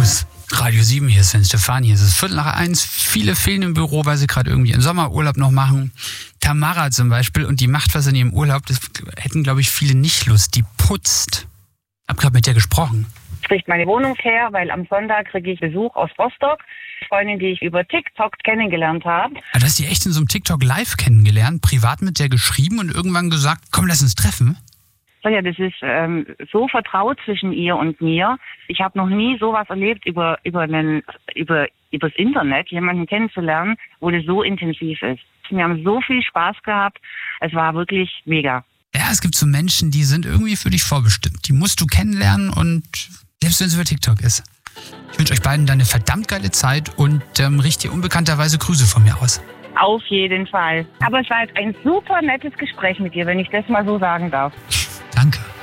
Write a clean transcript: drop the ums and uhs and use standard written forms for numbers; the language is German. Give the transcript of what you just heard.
Servus. Radio 7, hier ist Sven Stefani. Es ist 1:15. Viele fehlen im Büro, weil sie gerade irgendwie einen Sommerurlaub noch machen. Tamara zum Beispiel, und die macht was in ihrem Urlaub. Das hätten, glaube ich, viele nicht Lust. Die putzt. Hab gerade mit der gesprochen. Spricht meine Wohnung her, weil am Sonntag kriege ich Besuch aus Rostock. Freundin, die ich über TikTok kennengelernt habe. Du hast die echt in so einem TikTok live kennengelernt, privat mit der geschrieben und irgendwann gesagt, komm, lass uns treffen. Ja, das ist so vertraut zwischen ihr und mir. Ich habe noch nie sowas erlebt übers Internet, jemanden kennenzulernen, wo das so intensiv ist. Wir haben so viel Spaß gehabt. Es war wirklich mega. Ja, es gibt so Menschen, die sind irgendwie für dich vorbestimmt. Die musst du kennenlernen, und selbst wenn es über TikTok ist. Ich wünsche euch beiden dann eine verdammt geile Zeit und richte dir unbekannterweise Grüße von mir aus. Auf jeden Fall. Aber es war halt ein super nettes Gespräch mit dir, wenn ich das mal so sagen darf. Danke.